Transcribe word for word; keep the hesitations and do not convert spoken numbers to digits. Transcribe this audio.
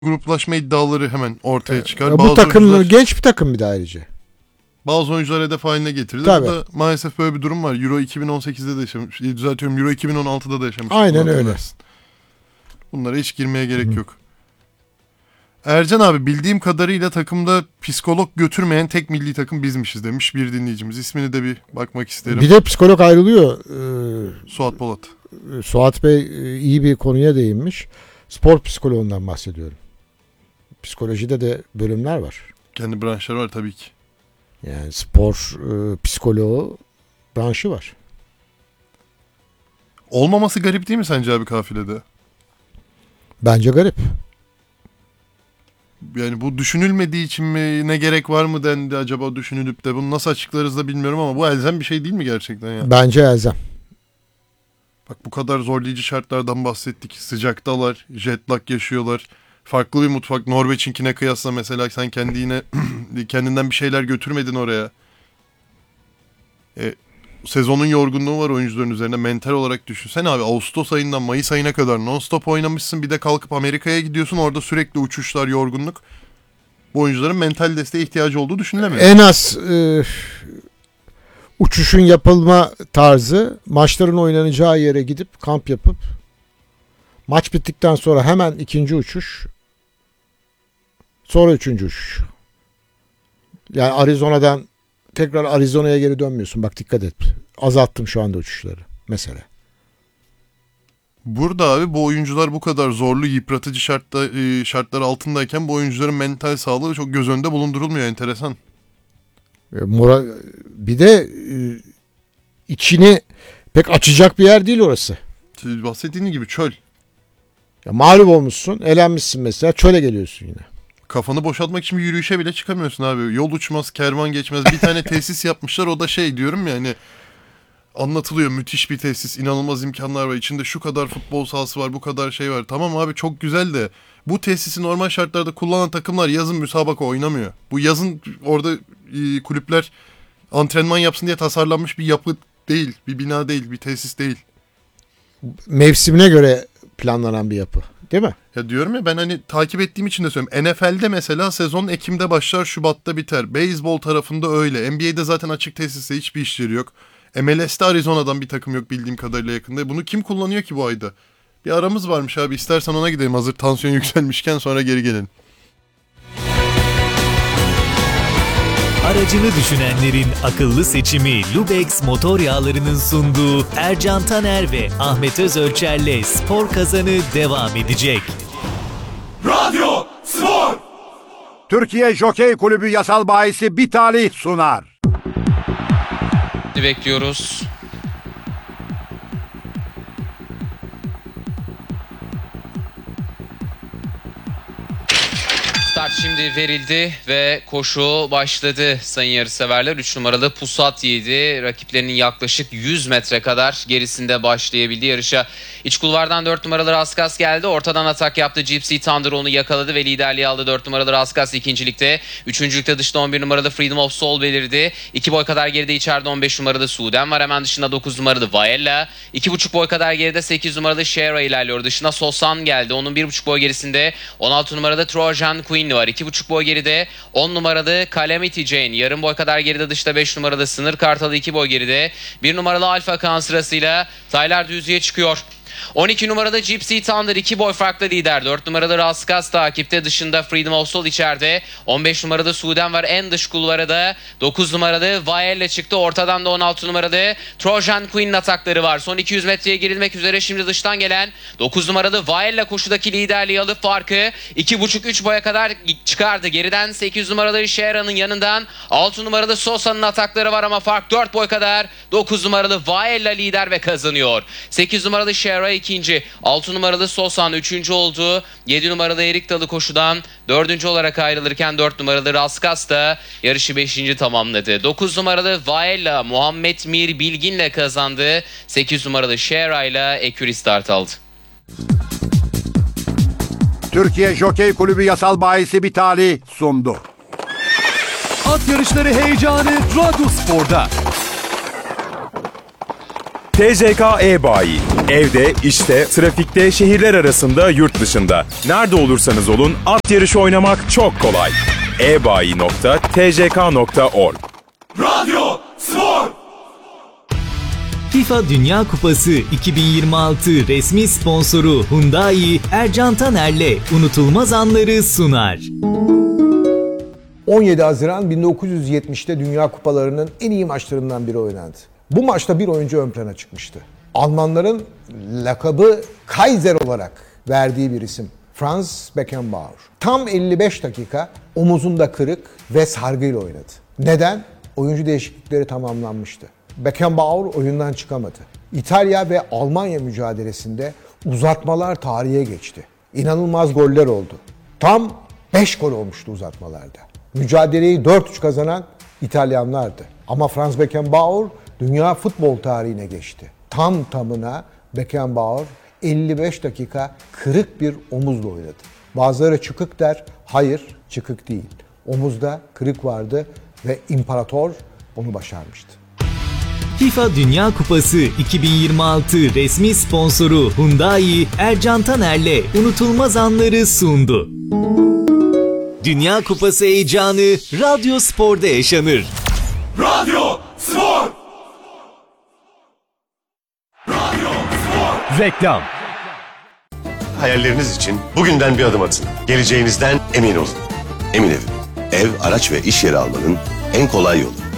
gruplaşma iddiaları hemen ortaya çıkar. E, bu bazı takım oyuncular, genç bir takım bir de ayrıca. Bazı oyuncular hedef haline getirilir. Tabii. Burada maalesef böyle bir durum var. Euro iki bin on sekizde de yaşamış. Düzeltiyorum, Euro iki bin on altıda da yaşamış. Aynen öyle. Bunlara hiç girmeye gerek Hı. yok. Ercan abi, bildiğim kadarıyla takımda psikolog götürmeyen tek milli takım bizmişiz demiş bir dinleyicimiz. İsmini de bir bakmak isterim. Bir de psikolog ayrılıyor. Ee, Suat Polat. Suat Bey iyi bir konuya değinmiş. Spor psikoloğundan bahsediyorum. Psikolojide de bölümler var. Kendi branşları var tabii ki. Yani spor e, psikoloğu branşı var. Olmaması garip değil mi sence abi kafilede? Bence garip. Yani bu düşünülmediği için mi, ne gerek var mı dendi acaba düşünülüp de, bunu nasıl açıklarız da bilmiyorum ama bu elzem bir şey değil mi gerçekten ya? Bence elzem. Bak, bu kadar zorlayıcı şartlardan bahsettik. Sıcaktalar, jet lag yaşıyorlar. Farklı bir mutfak. Norveç'inkine kıyasla mesela sen kendi yine kendinden bir şeyler götürmedin oraya. E, sezonun yorgunluğu var oyuncuların üzerine. Mental olarak düşünsene abi, Ağustos ayından Mayıs ayına kadar non-stop oynamışsın. Bir de kalkıp Amerika'ya gidiyorsun. Orada sürekli uçuşlar, yorgunluk. Bu oyuncuların mental desteğe ihtiyacı olduğu düşünülemiyor. En az e, uçuşun yapılma tarzı, maçların oynanacağı yere gidip kamp yapıp maç bittikten sonra hemen ikinci uçuş, sonra üçüncü uçuş. Yani Arizona'dan tekrar Arizona'ya geri dönmüyorsun. Bak dikkat et. Azalttım şu anda uçuşları mesela. Burada abi bu oyuncular bu kadar zorlu, yıpratıcı şartlar, şartlar altındayken bu oyuncuların mental sağlığı çok göz önünde bulundurulmuyor. Enteresan. Bir de içini pek açacak bir yer değil orası. Bahsettiğin gibi çöl. Ya mağlup olmuşsun, elenmişsin mesela, çöle geliyorsun yine. Kafanı boşaltmak için bir yürüyüşe bile çıkamıyorsun abi. Yol uçmaz, kervan geçmez. Bir tane tesis yapmışlar, o da şey diyorum ya hani, anlatılıyor, müthiş bir tesis, inanılmaz imkanlar var. İçinde şu kadar futbol sahası var, bu kadar şey var. Tamam abi, çok güzel de bu tesisi normal şartlarda kullanan takımlar yazın müsabaka oynamıyor. Bu yazın orada e, kulüpler antrenman yapsın diye tasarlanmış bir yapı değil, bir bina değil, bir tesis değil. Mevsimine göre planlanan bir yapı, değil mi? Ya diyorum ya, ben hani takip ettiğim için de söylüyorum. N F L'de mesela sezon Ekim'de başlar, Şubat'ta biter. Beyzbol tarafında öyle. N B A'de zaten açık tesiste hiçbir işleri yok. M L S'te Arizona'dan bir takım yok bildiğim kadarıyla yakında. Bunu kim kullanıyor ki bu ayda? Bir aramız varmış abi. İstersen ona gidelim. Hazır tansiyon yükselmişken sonra geri gelelim. Aracını düşünenlerin akıllı seçimi Lubex motor yağlarının sunduğu Ercan Taner ve Ahmet Özölçer'le Spor Kazanı devam edecek. Radyo Spor! Türkiye Jokey Kulübü yasal bahisi Bitali sunar. Bekliyoruz. Start şimdi verildi ve koşu başladı sayın yarışseverler. üç numaralı Pusat yedi. Rakiplerinin yaklaşık yüz metre kadar gerisinde başlayabildi yarışa. İç kulvardan dört numaralı Raskas geldi. Ortadan atak yaptı. Gypsy Thunder onu yakaladı ve liderliği aldı. dört numaralı Raskas ikincilikte. Üçüncülükte dışta on bir numaralı Freedom of Soul belirdi. iki boy kadar geride içeride on beş numaralı Suden var. Hemen dışında dokuz numaralı Vaella. iki buçuk boy kadar geride sekiz numaralı Shera ilerliyor. Dışına Sosan geldi. Onun bir buçuk boy gerisinde on altı numarada Trojan Queen var. iki buçuk boy geride on numaralı Calamity Jane. Yarım boy kadar geride dışta beş numaralı Sınır Kartalı iki boy geride. bir numaralı Alfa Kaan sırasıyla Tyler Düzü'ye çıkıyor. on iki numarada Gypsy Thunder iki boy farklı lider. dört numaralı Raskas takipte, dışında Freedom of Soul içeride. on beş numarada Suden var en dış kulvara da. dokuz numaralı Vaella çıktı. Ortadan da on altı numaralı Trojan Queen'in atakları var. Son iki yüz metreye girilmek üzere şimdi dıştan gelen dokuz numaralı Vaella koşudaki liderliği alıp farkı iki buçuk üç boya kadar çıkardı. Geriden sekiz numaralı Shera'nın yanından altı numaralı Sosa'nın atakları var ama fark dört boy kadar. dokuz numaralı Vaella lider ve kazanıyor. sekiz numaralı Shera ikinci, altı numaralı Sosan üçüncü oldu. yedi numaralı Erik Dalı koşudan dördüncü olarak ayrılırken dört numaralı Raskas da yarışı beşinci tamamladı. dokuz numaralı Vaella Muhammed Mir Bilgin'le kazandı. sekiz numaralı Shera ile eküri start aldı. Türkiye Jokey Kulübü yasal bahisi Bitali sundu. At yarışları heyecanı Radyo Spor'da. T J K E-Bayi. Evde, işte, trafikte, şehirler arasında, yurt dışında. Nerede olursanız olun at yarışı oynamak çok kolay. e bayi nokta t j k nokta org. Radyo Spor. FIFA Dünya Kupası iki bin yirmi altı resmi sponsoru Hyundai, Ercan Taner'le unutulmaz anları sunar. on yedi Haziran bin dokuz yüz yetmişte Dünya Kupalarının en iyi maçlarından biri oynandı. Bu maçta bir oyuncu ön plana çıkmıştı. Almanların lakabı Kaiser olarak verdiği bir isim. Franz Beckenbauer. Tam elli beş dakika omuzunda kırık ve sargıyla oynadı. Neden? Oyuncu değişiklikleri tamamlanmıştı. Beckenbauer oyundan çıkamadı. İtalya ve Almanya mücadelesinde uzatmalar tarihe geçti. İnanılmaz goller oldu. Tam beş gol olmuştu uzatmalarda. Mücadeleyi dört üç kazanan İtalyanlardı. Ama Franz Beckenbauer dünya futbol tarihine geçti. Tam tamına Beckenbauer elli beş dakika kırık bir omuzla oynadı. Bazıları çıkık der, hayır çıkık değil. Omuzda kırık vardı ve imparator onu başarmıştı. FIFA Dünya Kupası iki bin yirmi altı resmi sponsoru Hyundai, Ercan Taner'le unutulmaz anları sundu. Dünya Kupası heyecanı Radyo Spor'da yaşanır. Radyo Spor. Radyo Spor. Reklam. Hayalleriniz için bugünden bir adım atın. Geleceğinizden emin olun. Emin Ev. Ev, araç ve iş yeri almanın en kolay yolu.